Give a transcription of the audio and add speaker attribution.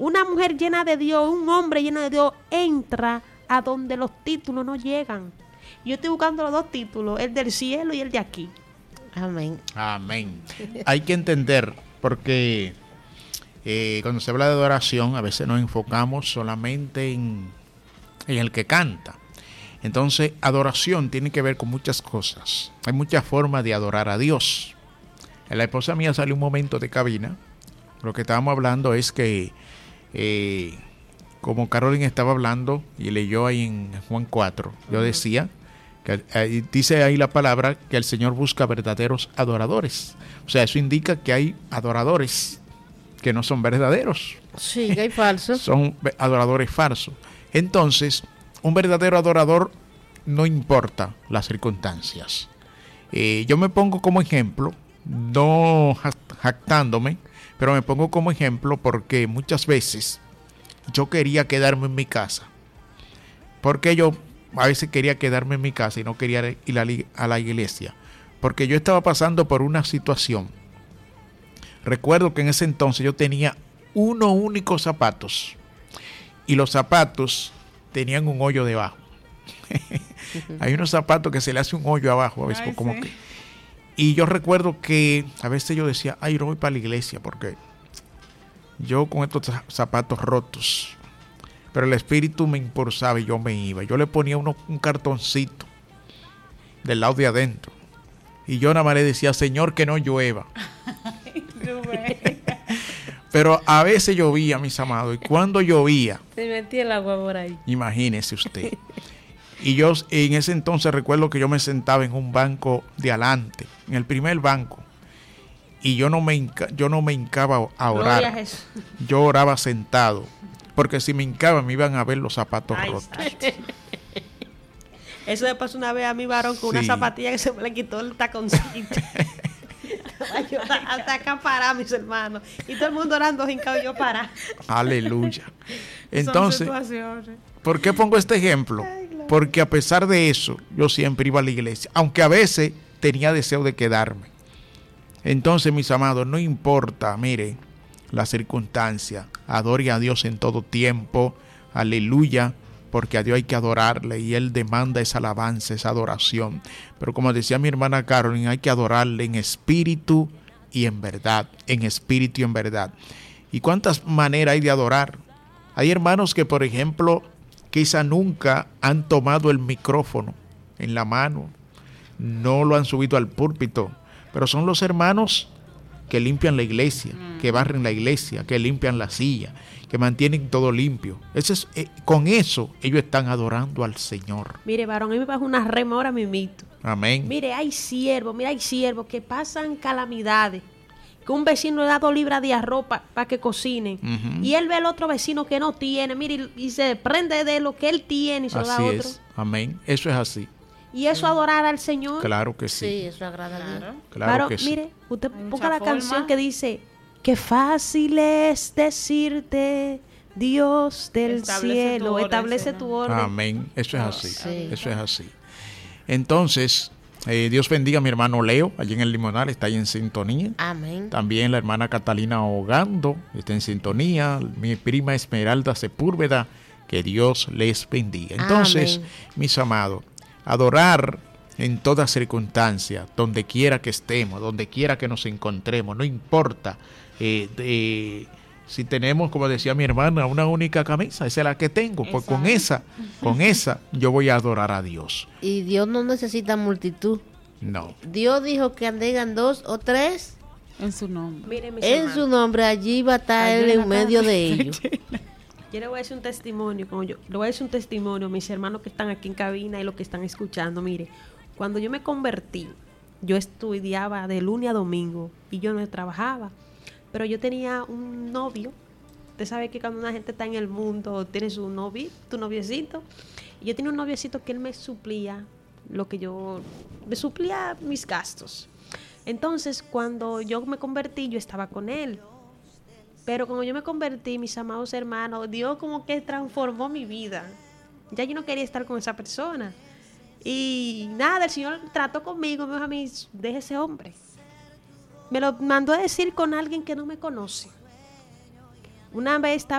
Speaker 1: Una mujer llena de Dios, un hombre lleno de Dios, entra a donde los títulos no llegan. Yo estoy buscando los dos títulos, el del cielo y el de aquí.
Speaker 2: Amén.
Speaker 3: Amén. Hay que entender, porque cuando se habla de adoración, a veces nos enfocamos solamente en el que canta. Entonces, adoración tiene que ver con muchas cosas. Hay muchas formas de adorar a Dios. La esposa mía salió un momento de cabina. Lo que estábamos hablando es que, como Carolyn estaba hablando y leyó ahí en Juan 4, yo decía, que dice ahí la palabra que el Señor busca verdaderos adoradores. O sea, eso indica que hay adoradores que no son verdaderos.
Speaker 2: Sí, que hay falsos.
Speaker 3: Son adoradores falsos. Entonces, un verdadero adorador no importa las circunstancias. Yo me pongo como ejemplo, no jactándome, pero me pongo como ejemplo porque muchas veces yo quería quedarme en mi casa. Porque yo a veces quería quedarme en mi casa y no quería ir a la iglesia. Porque yo estaba pasando por una situación. Recuerdo que en ese entonces yo tenía unos únicos zapatos. Y los zapatos tenían un hoyo debajo. Hay unos zapatos que se le hace un hoyo abajo a veces.
Speaker 4: Ay,
Speaker 3: como
Speaker 4: sí.
Speaker 3: que. Y yo recuerdo que a veces yo decía, ay, no voy para la iglesia porque yo con estos zapatos rotos. Pero el espíritu me impulsaba y yo me iba. Yo le ponía un cartoncito del lado de adentro. Y yo nada más le decía, Señor, que no llueva. Pero a veces llovía, mis amados. Y cuando llovía,
Speaker 2: Se metía el agua por ahí.
Speaker 3: imagínese usted. Y yo en ese entonces recuerdo que yo me sentaba en un banco de adelante, en el primer banco. Y yo no me hincaba a orar.
Speaker 1: Gloria a Jesús.
Speaker 3: Yo oraba sentado. Porque si me hincaba me iban a ver los zapatos
Speaker 1: Ay,
Speaker 3: rotos.
Speaker 1: santo. Eso me pasó una vez a mi varón con una
Speaker 3: Sí.
Speaker 1: zapatilla que se me le quitó el taconcito. Yo hasta acá pará, mis hermanos. Y todo el mundo orando hincado y yo pará.
Speaker 3: Aleluya.
Speaker 4: Son
Speaker 3: Entonces,
Speaker 4: situaciones.
Speaker 3: ¿por qué pongo este ejemplo? Porque a pesar de eso, yo siempre iba a la iglesia, aunque a veces tenía deseo de quedarme. Entonces, mis amados, no importa, mire, la circunstancia, adore a Dios en todo tiempo, aleluya, porque a Dios hay que adorarle y Él demanda esa alabanza, esa adoración. Pero como decía mi hermana Carolyn, hay que adorarle en espíritu y en verdad, en espíritu y en verdad. ¿Y cuántas maneras hay de adorar? Hay hermanos que, por ejemplo, quizá nunca han tomado el micrófono en la mano, no lo han subido al púlpito, pero son los hermanos que limpian la iglesia, que barren la iglesia, que limpian la silla, que mantienen todo limpio. Con eso ellos están adorando al Señor.
Speaker 1: Mire, varón, a mí me pasó una rema ahora mismito.
Speaker 3: Amén.
Speaker 1: Mire, hay siervos que pasan calamidades. Que un vecino le da 2 libras de arroz para que cocinen.
Speaker 3: Ujú.
Speaker 1: Y él ve al otro vecino que no tiene, mire, y se prende de lo que él tiene y se lo da a
Speaker 3: Así
Speaker 1: otro.
Speaker 3: es. Amén. Eso es así.
Speaker 1: Y eso adorar al Señor.
Speaker 3: Claro que
Speaker 2: Sí,
Speaker 3: sí.
Speaker 2: eso agrada a Dios.
Speaker 3: Claro
Speaker 1: Varón,
Speaker 3: que sí.
Speaker 1: mire, usted
Speaker 4: Hay
Speaker 1: ponga
Speaker 4: mucha
Speaker 1: la
Speaker 4: forma.
Speaker 1: canción que dice: qué fácil es decirte, Dios del
Speaker 4: Establece
Speaker 1: cielo,
Speaker 4: tu orden,
Speaker 1: establece
Speaker 4: Señor.
Speaker 1: tu orden.
Speaker 3: Amén. Eso es así.
Speaker 2: Sí.
Speaker 3: Eso es así. Entonces, Dios bendiga a mi hermano Leo, allí en el Limonal, está ahí en sintonía.
Speaker 2: Amén.
Speaker 3: También la hermana Catalina Ahogando está en sintonía. Mi prima Esmeralda Sepúlveda, que Dios les bendiga. Entonces,
Speaker 2: Amén.
Speaker 3: mis amados, adorar en toda circunstancia, donde quiera que estemos, donde quiera que nos encontremos, no importa si tenemos, como decía mi hermana, una única camisa, esa es la que tengo, pues con esa yo voy a adorar a Dios.
Speaker 2: Y Dios no necesita multitud.
Speaker 3: No.
Speaker 2: Dios dijo que andegan 2 o 3
Speaker 4: En su nombre.
Speaker 1: Mire, mis
Speaker 2: en
Speaker 1: hermanos,
Speaker 2: su nombre, allí va a estar Él en medio de ellos.
Speaker 1: yo le voy a decir un testimonio, le voy a decir un testimonio a mis hermanos que están aquí en cabina y los que están escuchando. Mire, cuando yo me convertí, yo estudiaba de lunes a domingo y yo no trabajaba, pero yo tenía un novio. Usted sabe que cuando una gente está en el mundo tiene su novio, tu noviecito, y yo tenía un noviecito que él me suplía me suplía mis gastos. Entonces, cuando yo me convertí, yo estaba con él. Pero cuando yo me convertí, mis amados hermanos, Dios como que transformó mi vida. Ya yo no quería estar con esa persona. Y nada, el Señor trató conmigo, me dijo a mí, deje ese hombre. Me lo mandó a decir con alguien que no me conoce. Una vez estaba